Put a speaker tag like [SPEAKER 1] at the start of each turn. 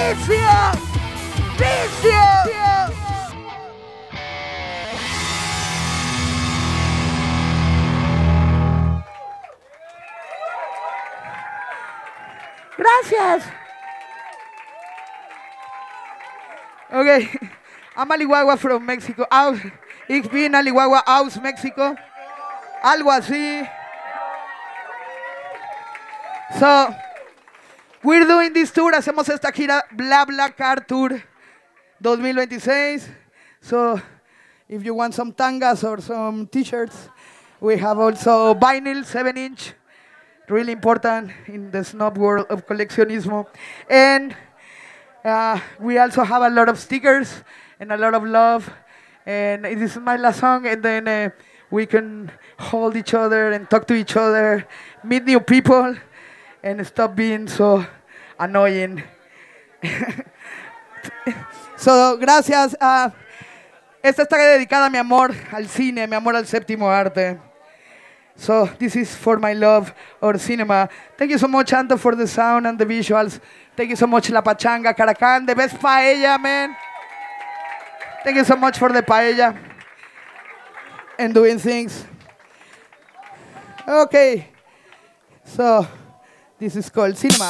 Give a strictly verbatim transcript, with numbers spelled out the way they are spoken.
[SPEAKER 1] Vicio, vicio. Gracias. Okay, I'm Alihuahua from Mexico. Aus, ich bin Alihuahua aus Mexico. Algo así. So, we're doing this tour. Hacemos esta gira Bla Bla Car Tour twenty twenty-six. So, if you want some tangas or some t-shirts, we have also vinyl seven inch. Really important in the snob world of coleccionismo. And uh, we also have a lot of stickers and a lot of love. And this is my last song, and then uh, we can hold each other and talk to each other, meet new people, and stop being so annoying. So, gracias. Uh, esta está dedicada a mi amor al cine, mi amor al séptimo arte. So this is for my love or cinema. Thank you so much, Anto, for the sound and the visuals. Thank you so much, La Pachanga, Caracán, the best paella, man. Thank you so much for the paella and doing things. Okay, so this is called cinema.